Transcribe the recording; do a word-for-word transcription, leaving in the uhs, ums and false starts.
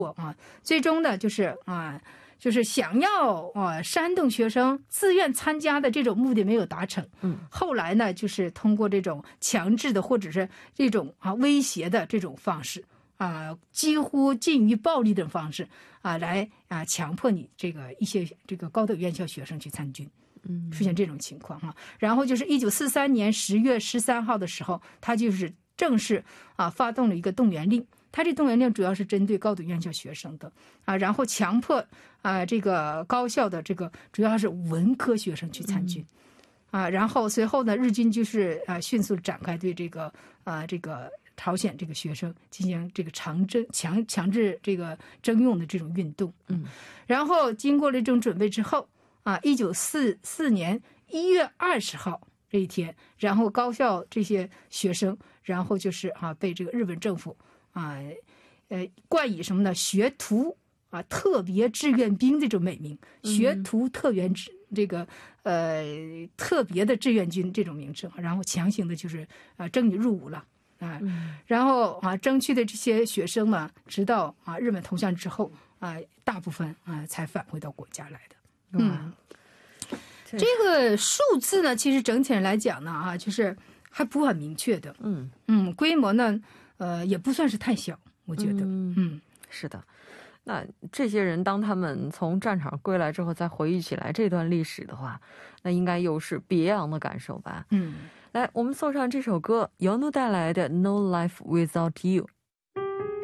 啊，最终呢就是啊。就是想要啊煽动学生自愿参加的这种目的没有达成，嗯，后来呢就是通过这种强制的或者是这种啊威胁的这种方式啊，几乎近于暴力的方式啊，来啊强迫你这个一些这个高等院校学生去参军，嗯，出现这种情况哈。然后就是一九四三年十月十三号的时候，他就是正式啊发动了一个动员令。他这动员令主要是针对高等院校学生的啊，然后强迫啊这个高校的这个主要是文科学生去参军，啊，然后随后呢，日军就是啊迅速展开对这个啊这个朝鲜这个学生进行这个强征强强制这个征用的这种运动，嗯，然后经过了这种准备之后啊，一九四四年一月二十号这一天，然后高校这些学生，然后就是啊被这个日本政府。啊，呃，冠以什么呢？学徒啊，特别志愿兵这种美名，学徒特员志这个呃特别的志愿军这种名称，然后强行的就是啊征你入伍了啊，然后啊征去的这些学生呢，直到啊日本投降之后啊，大部分啊才返回到国家来的。嗯，这个数字呢，其实整体来讲呢啊，就是还不很明确的。嗯嗯，规模呢。呃，也不算是太小，我觉得。嗯，嗯是的。那这些人当他们从战场归来之后，再回忆起来这段历史的话，那应该又是别样的感受吧。嗯，来，我们送上这首歌，姚奴带来的《No Life Without You》。